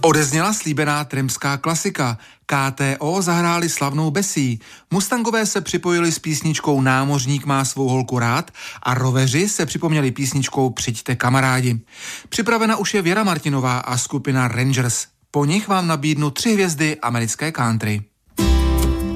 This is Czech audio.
Odezněla slíbená tremská klasika. KTO zahráli slavnou Bessie. Mustangové se připojili s písničkou Námořník má svou holku rád a roveři se připomněli písničkou Přijďte kamarádi. Připravena už je Věra Martinová a skupina Rangers. Po nich vám nabídnu 3 hvězdy americké country.